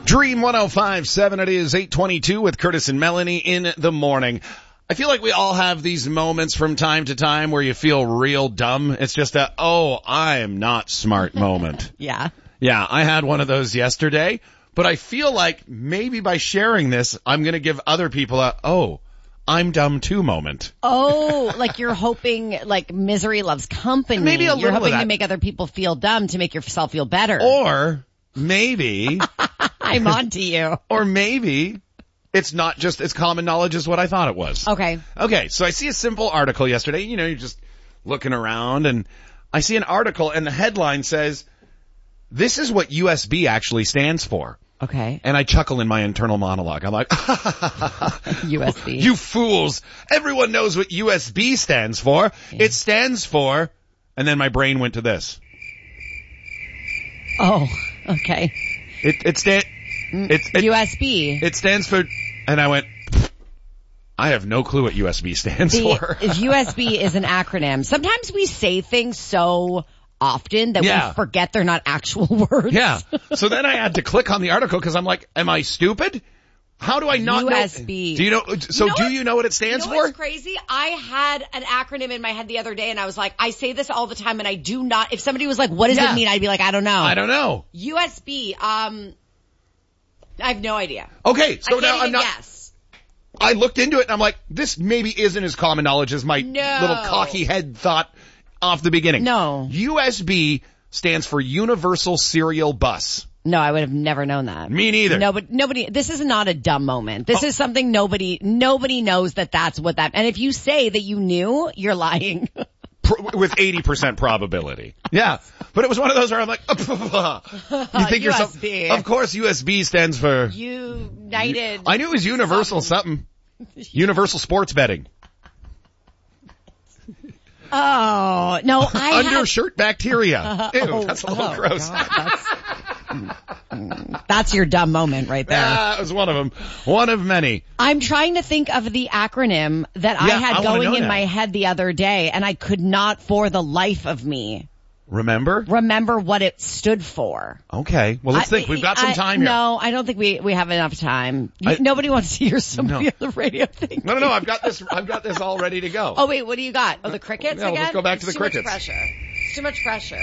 Dream 105.7, it is 8:22 with Curtis and Melanie in the morning. I feel like we all have these moments from time to time where you feel real dumb. It's just a, I'm not smart moment. Yeah. Yeah, I had one of those yesterday, but I feel like maybe by sharing this, I'm going to give other people I'm dumb too moment. Oh, like you're hoping, like misery loves company. Maybe a You're little of hoping that. to make other people feel dumb to make yourself feel better. Or maybe, I'm on to you. or maybe it's not just as common knowledge as what I thought it was. Okay. Okay, so I see a simple article yesterday. You know, you're just looking around and I see an article and the headline says, "This is what USB actually stands for." Okay. And I chuckle in my internal monologue. I'm like, USB. You fools. Everyone knows what USB stands for. Yeah. It stands for, and then my brain went to this. Oh, okay. USB. It stands for, and I went, I have no clue what USB stands for. USB is an acronym. Sometimes we say things so often that we forget they're not actual words. Yeah. So then I had to click on the article because I'm like, am I stupid? How do I not USB. know? Do you know? So do you know what it stands for? What's crazy? I had an acronym in my head the other day and I was like, I say this all the time and I do not, if somebody was like, what does it mean? I'd be like, I don't know. I don't know. USB, I have no idea. Okay. So I now can't I'm not. guess. I looked into it and I'm like, this maybe isn't as common knowledge as my little cocky head thought off the beginning. No. USB stands for Universal Serial Bus. No, I would have never known that. Me neither. No, but nobody, this is not a dumb moment. This is something nobody knows that's what that, and if you say that you knew, you're lying. With 80% probability. Yeah. But it was one of those where I'm like, you think yourself, of course USB stands for United. I knew it was Universal something. Universal Sports Betting. Oh, no, Undershirt bacteria. Ew, that's a little gross. God, that's your dumb moment right there. That was one of them. One of many. I'm trying to think of the acronym that I had going in my head the other day, and I could not for the life of me remember what it stood for. Okay. Well, let's think. We've got some time here. No, I don't think we have enough time. Nobody wants to hear somebody on the radio think. No. I've got this all ready to go. Oh, wait. What do you got? Oh, the crickets again? Let's go back to the crickets. It's too much pressure.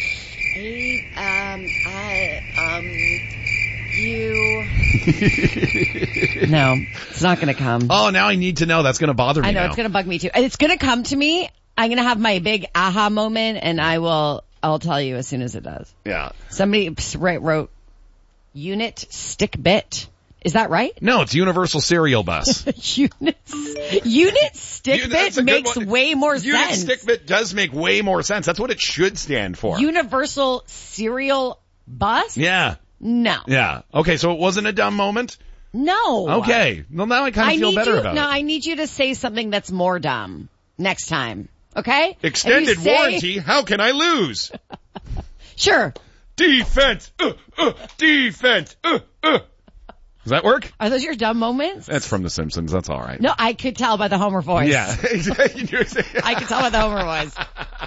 No, it's not going to come. Oh, now I need to know. That's going to bother me. I know, now. It's going to bug me too. And it's going to come to me. I'm going to have my big aha moment and I'll tell you as soon as it does. Yeah. Somebody wrote unit stick bit. Is that right? No, it's Universal Serial Bus. Unit stick bit makes way more sense. Unit stick bit does make way more sense. That's what it should stand for. Universal Serial Bus? Yeah. No. Yeah. Okay, so it wasn't a dumb moment? No. Okay. Well, now I kind of feel better about it. No, I need you to say something that's more dumb next time. Okay? Extended warranty, how can I lose? Sure. Defense. Defense. Does that work? Are those your dumb moments? That's from The Simpsons. That's all right. No, I could tell by the Homer voice. Yeah. I could tell by the Homer voice.